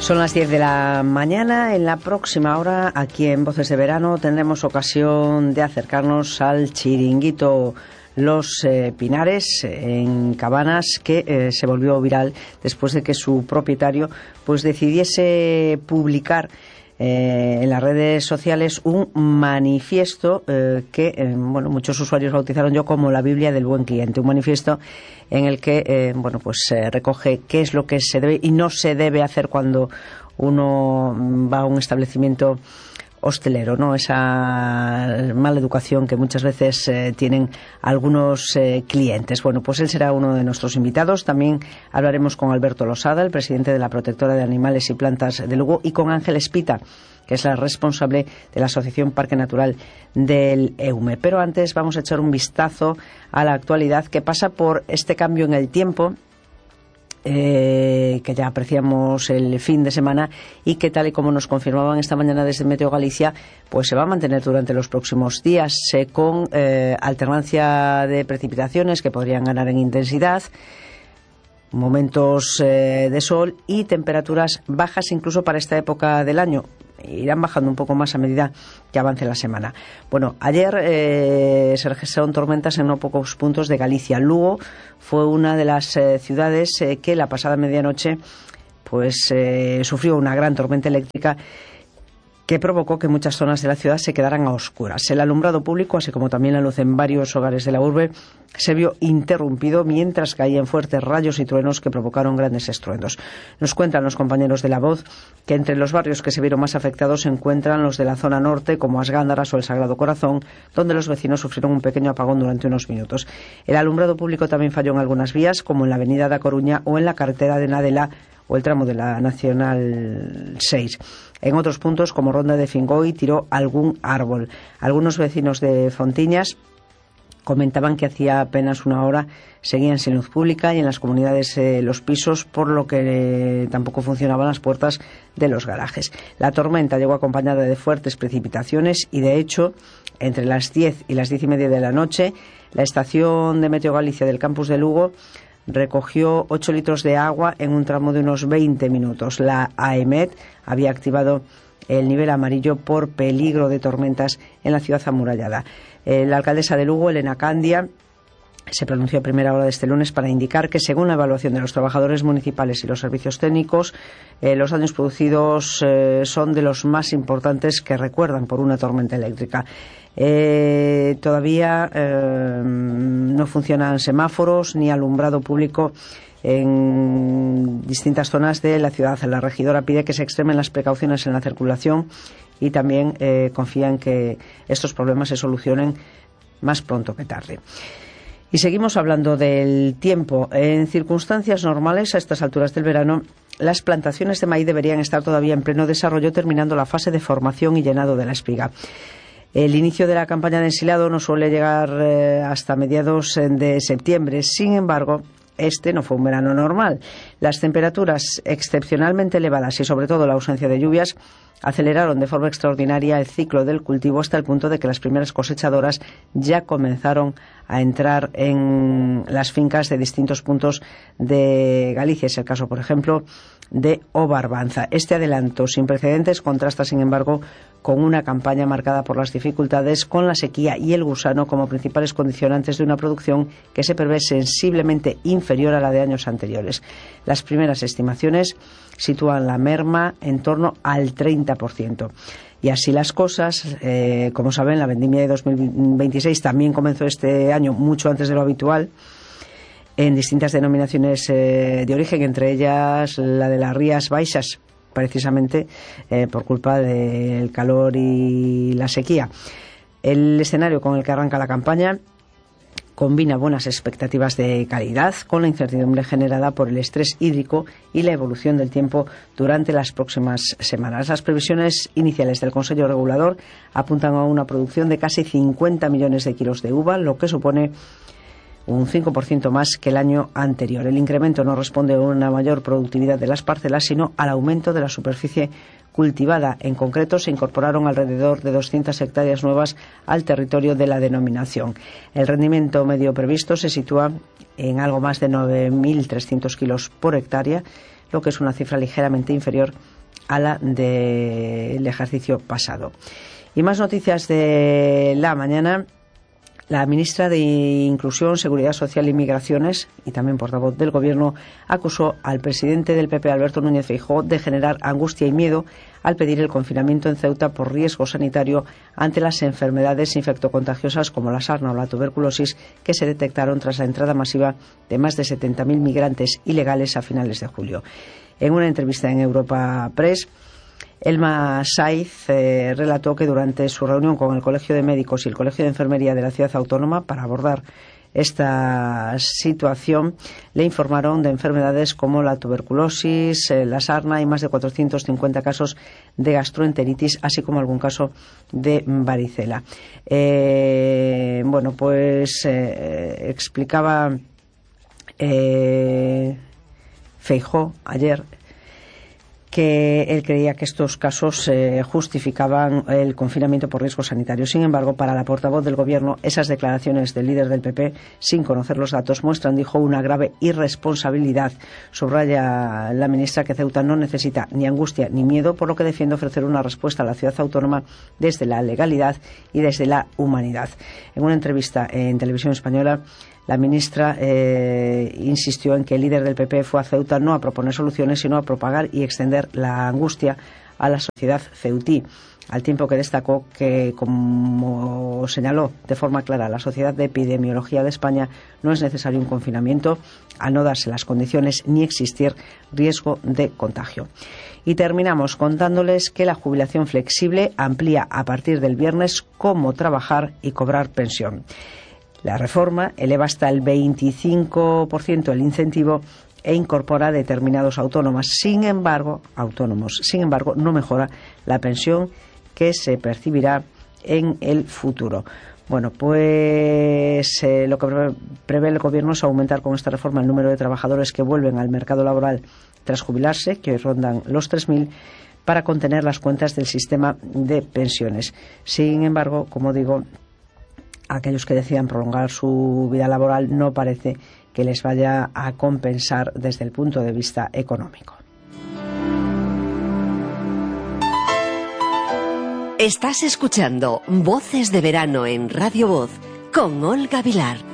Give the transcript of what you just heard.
Son las 10 de la mañana. En la próxima hora, aquí en Voces de Verano, tendremos ocasión de acercarnos al chiringuito Los Pinares en Cabanas, que se volvió viral después de que su propietario pues decidiese publicar en las redes sociales un manifiesto que muchos usuarios bautizaron yo como la Biblia del buen cliente, un manifiesto en el que recoge qué es lo que se debe y no se debe hacer cuando uno va a un establecimiento hostelero, ¿no? Esa mala educación que muchas veces tienen algunos clientes. Bueno, pues él será uno de nuestros invitados. También hablaremos con Alberto Losada, el presidente de la Protectora de Animales y Plantas de Lugo, y con Ángel Espita, que es la responsable de la Asociación Parque Natural del Eume. Pero antes vamos a echar un vistazo a la actualidad, que pasa por este cambio en el tiempo que ya apreciamos el fin de semana y que, tal y como nos confirmaban esta mañana desde Meteo Galicia, pues se va a mantener durante los próximos días con alternancia de precipitaciones que podrían ganar en intensidad, momentos de sol y temperaturas bajas incluso para esta época del año. Irán bajando un poco más a medida que avance la semana. Bueno, ayer se registraron tormentas en no pocos puntos de Galicia. Lugo fue una de las ciudades que la pasada medianoche pues sufrió una gran tormenta eléctrica que provocó que muchas zonas de la ciudad se quedaran a oscuras. El alumbrado público, así como también la luz en varios hogares de la urbe, se vio interrumpido mientras caían fuertes rayos y truenos que provocaron grandes estruendos. Nos cuentan los compañeros de La Voz que entre los barrios que se vieron más afectados se encuentran los de la zona norte, como Asgándaras o el Sagrado Corazón, donde los vecinos sufrieron un pequeño apagón durante unos minutos. El alumbrado público también falló en algunas vías, como en la avenida da Coruña o en la carretera de Nadela o el tramo de la Nacional 6. En otros puntos, como Ronda de Fingoy, tiró algún árbol. Algunos vecinos de Fontiñas comentaban que hacía apenas una hora seguían sin luz pública y en las comunidades los pisos, por lo que tampoco funcionaban las puertas de los garajes. La tormenta llegó acompañada de fuertes precipitaciones y, de hecho, entre las 10 y las 10:30 de la noche, la estación de Meteo Galicia del campus de Lugo recogió 8 litros de agua en un tramo de unos 20 minutos. La AEMET había activado el nivel amarillo por peligro de tormentas en la ciudad amurallada. La alcaldesa de Lugo, Elena Candia, se pronunció a primera hora de este lunes para indicar que, según la evaluación de los trabajadores municipales y los servicios técnicos, los daños producidos son de los más importantes que recuerdan por una tormenta eléctrica. Todavía no funcionan semáforos ni alumbrado público en distintas zonas de la ciudad. La regidora pide que se extremen las precauciones en la circulación y también confía en que estos problemas se solucionen más pronto que tarde. Y seguimos hablando del tiempo. En circunstancias normales, a estas alturas del verano, las plantaciones de maíz deberían estar todavía en pleno desarrollo, terminando la fase de formación y llenado de la espiga. El inicio de la campaña de ensilado no suele llegar hasta mediados de septiembre. Sin embargo, este no fue un verano normal. Las temperaturas excepcionalmente elevadas y, sobre todo, la ausencia de lluvias aceleraron de forma extraordinaria el ciclo del cultivo, hasta el punto de que las primeras cosechadoras ya comenzaron a entrar en las fincas de distintos puntos de Galicia. Es el caso, por ejemplo, de Obarbanza. Este adelanto sin precedentes contrasta, sin embargo, con una campaña marcada por las dificultades, con la sequía y el gusano como principales condicionantes de una producción que se prevé sensiblemente inferior a la de años anteriores. Las primeras estimaciones sitúan la merma en torno al 30%. Y así las cosas, como saben, la vendimia de 2026 también comenzó este año mucho antes de lo habitual, en distintas denominaciones de origen, entre ellas la de las Rías Baixas, precisamente por culpa del calor y la sequía. El escenario con el que arranca la campaña combina buenas expectativas de calidad con la incertidumbre generada por el estrés hídrico y la evolución del tiempo durante las próximas semanas. Las previsiones iniciales del Consejo Regulador apuntan a una producción de casi 50 millones de kilos de uva, lo que supone un 5% más que el año anterior. El incremento no responde a una mayor productividad de las parcelas, sino al aumento de la superficie cultivada. En concreto, se incorporaron alrededor de 200 hectáreas nuevas al territorio de la denominación. El rendimiento medio previsto se sitúa en algo más de 9.300 kilos por hectárea, lo que es una cifra ligeramente inferior a la del ejercicio pasado. Y más noticias de la mañana. La ministra de Inclusión, Seguridad Social y Migraciones, y también portavoz del Gobierno, acusó al presidente del PP, Alberto Núñez Feijóo, de generar angustia y miedo al pedir el confinamiento en Ceuta por riesgo sanitario ante las enfermedades infectocontagiosas como la sarna o la tuberculosis que se detectaron tras la entrada masiva de más de 70.000 migrantes ilegales a finales de julio. En una entrevista en Europa Press, Elma Saiz relató que durante su reunión con el Colegio de Médicos y el Colegio de Enfermería de la Ciudad Autónoma para abordar esta situación le informaron de enfermedades como la tuberculosis, la sarna y más de 450 casos de gastroenteritis, así como algún caso de varicela. Explicaba Feijóo ayer que él creía que estos casos justificaban el confinamiento por riesgo sanitario. Sin embargo, para la portavoz del Gobierno, esas declaraciones del líder del PP, sin conocer los datos, muestran, dijo, una grave irresponsabilidad. Subraya la ministra que Ceuta no necesita ni angustia ni miedo, por lo que defiende ofrecer una respuesta a la ciudad autónoma desde la legalidad y desde la humanidad. En una entrevista en Televisión Española, la ministra insistió en que el líder del PP fue a Ceuta no a proponer soluciones, sino a propagar y extender la angustia a la sociedad ceutí, al tiempo que destacó que, como señaló de forma clara la Sociedad de Epidemiología de España, no es necesario un confinamiento al no darse las condiciones ni existir riesgo de contagio. Y terminamos contándoles que la jubilación flexible amplía a partir del viernes cómo trabajar y cobrar pensión. La reforma eleva hasta el 25% el incentivo e incorpora determinados autónomos. Sin embargo, no mejora la pensión que se percibirá en el futuro. Bueno, pues lo que prevé el Gobierno es aumentar con esta reforma el número de trabajadores que vuelven al mercado laboral tras jubilarse, que hoy rondan los 3.000, para contener las cuentas del sistema de pensiones. Sin embargo, como digo, aquellos que decidan prolongar su vida laboral no parece que les vaya a compensar desde el punto de vista económico. Estás escuchando Voces de Verano en Radio Voz con Olga Vilar.